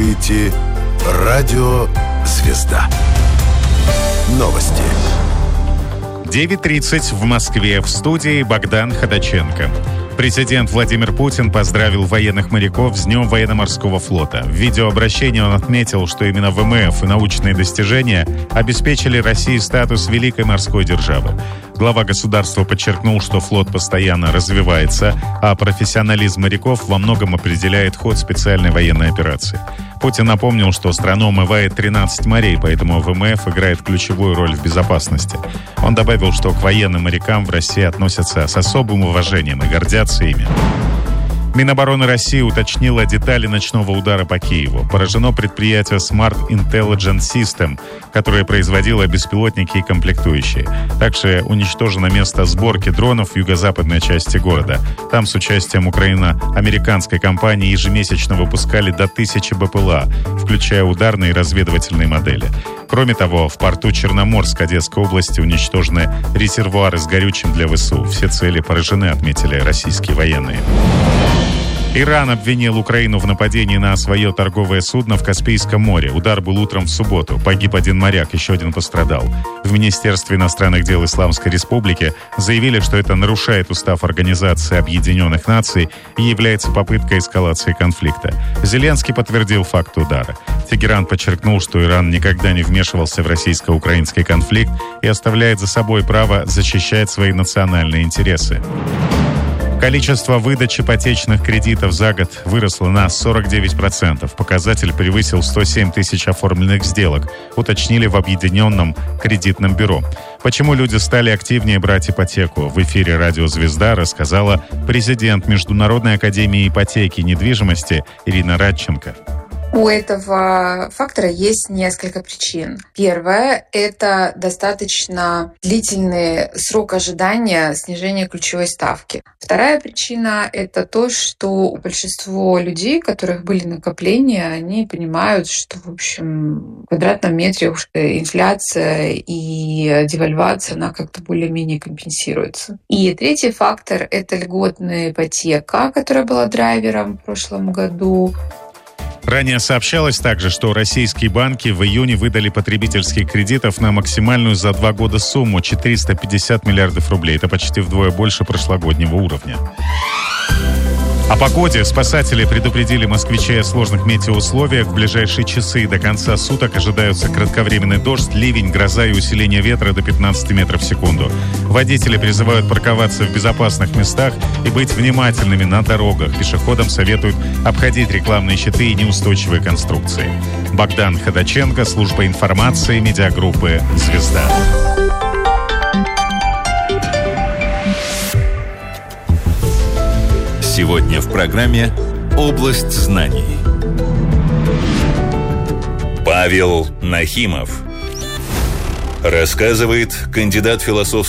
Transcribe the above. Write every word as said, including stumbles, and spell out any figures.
слушаете Радио «Звезда». Новости. девять тридцать в Москве. В студии Богдан Ходаченко. Президент Владимир Путин поздравил военных моряков с Днем военно-морского флота. В видеообращении он отметил, что именно ВМФ и научные достижения обеспечили России статус великой морской державы. Глава государства подчеркнул, что флот постоянно развивается, а профессионализм моряков во многом определяет ход специальной военной операции. Путин напомнил, что страну омывает тринадцать морей, поэтому ВМФ играет ключевую роль в безопасности. Он добавил, что к военным морякам в России относятся с особым уважением и гордятся ими. Минобороны России уточнила детали ночного удара по Киеву. Поражено предприятие Smart Intelligence System, которое производило беспилотники и комплектующие. Также уничтожено место сборки дронов в юго-западной части города. Там с участием украино-американской компании ежемесячно выпускали до тысячи БПЛА, включая ударные и разведывательные модели. Кроме того, в порту Черноморск Одесской области уничтожены резервуары с горючим для ВСУ. Все цели поражены, отметили российские военные. Иран обвинил Украину в нападении на свое торговое судно в Каспийском море. Удар был утром в субботу. Погиб один моряк, еще один пострадал. В Министерстве иностранных дел Исламской Республики заявили, что это нарушает устав Организации Объединенных Наций и является попыткой эскалации конфликта. Зеленский подтвердил факт удара. Тегеран подчеркнул, что Иран никогда не вмешивался в российско-украинский конфликт и оставляет за собой право защищать свои национальные интересы. Количество выдач ипотечных кредитов за год выросло на сорок девять процентов. Показатель превысил сто семь тысяч оформленных сделок, уточнили в Объединенном кредитном бюро. Почему люди стали активнее брать ипотеку? В эфире «Радио Звезда» рассказала президент Международной академии ипотеки и недвижимости Ирина Радченко. У этого фактора есть несколько причин. Первое – это достаточно длительный срок ожидания снижения ключевой ставки. Вторая причина – это то, что большинство людей, у которых были накопления, они понимают, что, в общем, в квадратном метре уж инфляция и девальвация, она как-то более-менее компенсируется. И третий фактор – это льготная ипотека, которая была драйвером в прошлом году. Ранее сообщалось также, что российские банки в июне выдали потребительских кредитов на максимальную за два года сумму четыреста пятьдесят миллиардов рублей. Это почти вдвое больше прошлогоднего уровня. О погоде. Спасатели предупредили москвичей о сложных метеоусловиях. В ближайшие часы до конца суток ожидаются кратковременный дождь, ливень, гроза и усиление ветра до пятнадцати метров в секунду. Водители призывают парковаться в безопасных местах и быть внимательными на дорогах. Пешеходам советуют обходить рекламные щиты и неустойчивые конструкции. Богдан Ходаченко, служба информации медиагруппы «Звезда». Сегодня в программе «Область знаний». Павел Нахимов рассказывает кандидат философских